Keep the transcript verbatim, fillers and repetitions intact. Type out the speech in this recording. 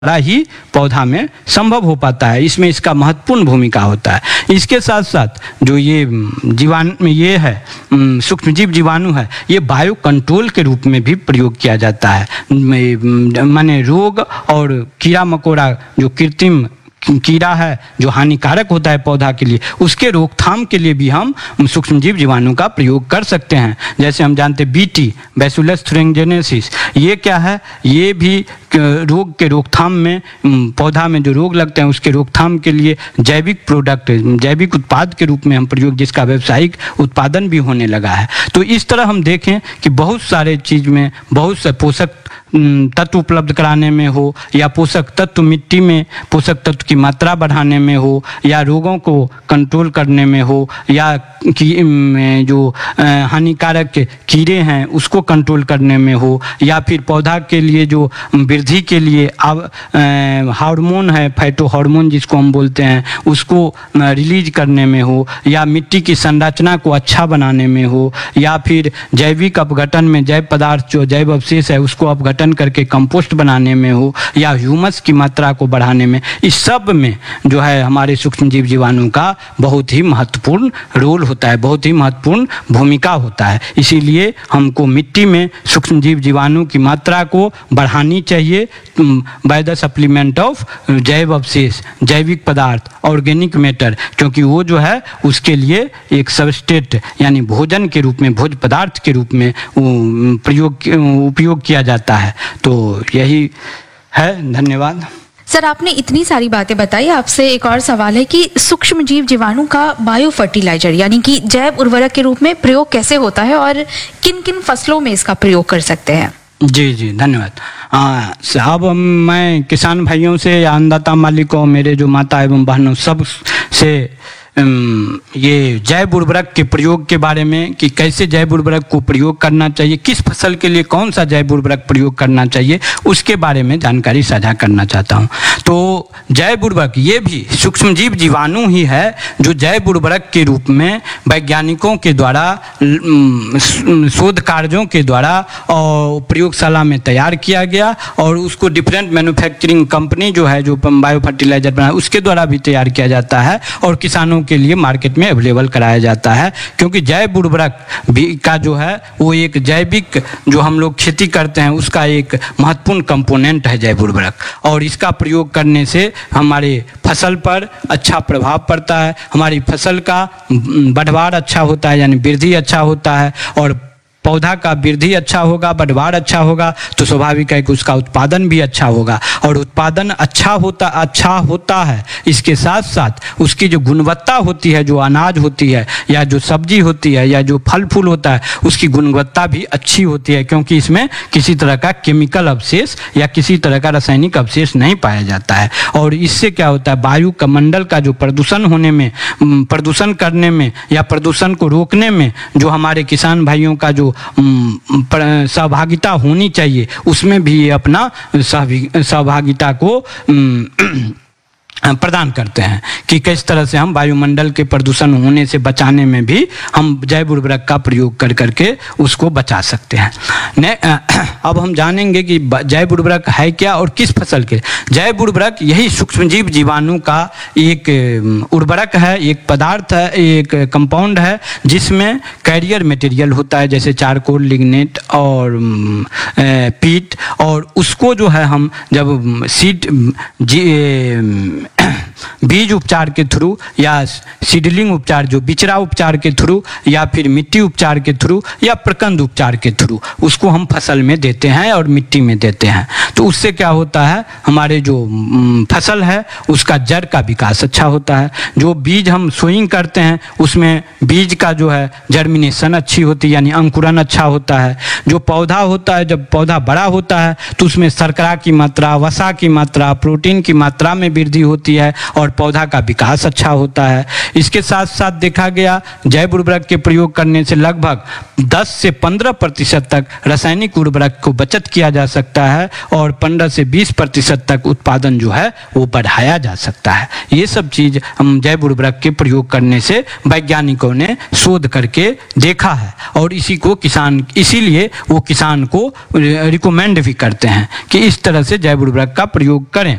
ही पौधा में संभव हो पाता है। इसमें इसका महत्वपूर्ण भूमिका होता है। इसके साथ साथ जो ये जीवाणु ये है सूक्ष्मजीव जीवाणु है, ये बायो कंट्रोल के रूप में भी प्रयोग किया जाता है। माने रोग और कीड़ा मकोड़ा जो कृत्रिम कीड़ा है जो हानिकारक होता है पौधा के लिए, उसके रोकथाम के लिए भी हम सूक्ष्मजीव जीवाणु का प्रयोग कर सकते हैं। जैसे हम जानते हैं बीटी बैसिलस थुरिंजिनेसिस, ये क्या है, ये भी रोग के रोकथाम में, पौधा में जो रोग लगते हैं उसके रोकथाम के लिए जैविक प्रोडक्ट, जैविक उत्पाद के रूप में हम प्रयोग, जिसका व्यावसायिक उत्पादन भी होने लगा है। तो इस तरह हम देखें कि बहुत सारे चीज़ में बहुत से पोषक तत्व उपलब्ध कराने में हो, या पोषक तत्व मिट्टी में पोषक तत्व की मात्रा बढ़ाने में हो, या रोगों को कंट्रोल करने में हो, या कि जो हानिकारक कीड़े हैं उसको कंट्रोल करने में हो, या फिर पौधा के लिए जो वृद्धि के लिए हार्मोन है, फाइटो हार्मोन जिसको हम बोलते हैं, उसको रिलीज करने में हो, या मिट्टी की संरचना को अच्छा बनाने में हो, या फिर जैविक अपघटन में जैव पदार्थ जो जैव अवशेष है उसको अपघटन करके कंपोस्ट बनाने में हो, या ह्यूमस की मात्रा को बढ़ाने में, इस सब में जो है हमारे सूक्ष्मजीव जीवाणु का बहुत ही महत्वपूर्ण रोल होता है, बहुत ही महत्वपूर्ण भूमिका होता है। इसीलिए हमको मिट्टी में सूक्ष्मजीव जीवाणु की मात्रा को बढ़ानी चाहिए बाय द सप्लीमेंट ऑफ जैव अवशेष, जैविक पदार्थ, ऑर्गेनिक मैटर, क्योंकि वो जो है उसके लिए एक सबस्ट्रेट यानी भोजन के रूप में, भोज्य पदार्थ के रूप में प्रयोग उपयोग किया जाता है। तो यही है। धन्यवाद सर, आपने इतनी सारी बातें बताई। आपसे एक और सवाल है कि सूक्ष्म जीव जीवाणु का बायो फर्टिलाइजर यानी कि जैव उर्वरक के रूप में प्रयोग कैसे होता है और किन किन फसलों में इसका प्रयोग कर सकते हैं? जी जी धन्यवाद। अब मैं किसान भाइयों से या अन्नदाता मालिकों, मेरे जो माता एवं बहनों, सब से ये जैव उर्वरक के प्रयोग के बारे में कि कैसे जैव उर्वरक को प्रयोग करना चाहिए, किस फसल के लिए कौन सा जैव उर्वरक प्रयोग करना चाहिए, उसके बारे में जानकारी साझा करना चाहता हूँ। तो जैव उर्वरक ये भी सूक्ष्मजीव जीवाणु ही है जो जैव उर्वरक के रूप में वैज्ञानिकों के द्वारा, शोध कार्यों के द्वारा और प्रयोगशाला में तैयार किया गया, और उसको डिफरेंट मैन्युफैक्चरिंग कंपनी जो है जो बायो फर्टिलाइजर बनाए उसके द्वारा भी तैयार किया जाता है और किसानों के लिए मार्केट में अवेलेबल कराया जाता है। क्योंकि जैव उर्वरक भी का जो है वो एक जैविक जो हम लोग खेती करते हैं उसका एक महत्वपूर्ण कंपोनेंट है जैव उर्वरक, और इसका प्रयोग करने से हमारे फसल पर अच्छा प्रभाव पड़ता है, हमारी फसल का बढ़वार अच्छा होता है यानी वृद्धि अच्छा होता है, और पौधा का वृद्धि अच्छा होगा, बढ़वार अच्छा होगा तो स्वाभाविक है कि उसका उत्पादन भी अच्छा होगा, और उत्पादन अच्छा होता अच्छा होता है इसके साथ साथ उसकी जो गुणवत्ता होती है, जो अनाज होती है या जो सब्जी होती है या जो फल फूल होता है, उसकी गुणवत्ता भी अच्छी होती है, क्योंकि इसमें किसी तरह का केमिकल अवशेष या किसी तरह का रासायनिक अवशेष नहीं पाया जाता है। और इससे क्या होता है, वायु का मंडल का जो प्रदूषण होने में, प्रदूषण करने में या प्रदूषण को रोकने में जो हमारे किसान भाइयों का जो सहभागिता होनी चाहिए, उसमें भी ये अपना सहभागिता को प्रदान करते हैं कि किस तरह से हम वायुमंडल के प्रदूषण होने से बचाने में भी हम जैव उर्वरक का प्रयोग कर करके उसको बचा सकते हैं। ने अब हम जानेंगे कि जैव उर्वरक है क्या और किस फसल के। जैव उर्वरक यही सूक्ष्मजीव जीवाणु का एक उर्वरक है, एक पदार्थ है, एक कंपाउंड है जिसमें कैरियर मटेरियल होता है, जैसे चारकोल, लिग्नेट और पीट, और उसको जो है हम जब सीड बीज उपचार के थ्रू या सीडलिंग उपचार, जो बिचरा उपचार के थ्रू या फिर मिट्टी उपचार के थ्रू या प्रकंद उपचार के थ्रू उसको हम फसल में देते हैं और मिट्टी में देते हैं। तो उससे क्या होता है, हमारे जो फसल है उसका जड़ का विकास अच्छा होता है। जो बीज हम सोइंग करते हैं उसमें बीज का जो है जर्मिनेशन अच्छी होती है यानी अंकुरन अच्छा होता है। जो पौधा होता है, जब पौधा बड़ा होता है तो उसमें शर्करा की मात्रा, वसा की मात्रा, प्रोटीन की मात्रा में वृद्धि होती है और पौधा का विकास अच्छा होता है। इसके साथ साथ देखा गया जैव उर्वरक के प्रयोग करने से लगभग दस से पंद्रह प्रतिशत तक रासायनिक उर्वरक को बचत किया जा सकता है और पंद्रह से बीस प्रतिशत तक उत्पादन जो है वो बढ़ाया जा सकता है। ये सब चीज़ हम जैव उर्वरक के प्रयोग करने से वैज्ञानिकों ने शोध करके देखा है और इसी को किसान इसीलिए वो किसान को रिकमेंड भी करते हैं कि इस तरह से जैव उर्वरक का प्रयोग करें।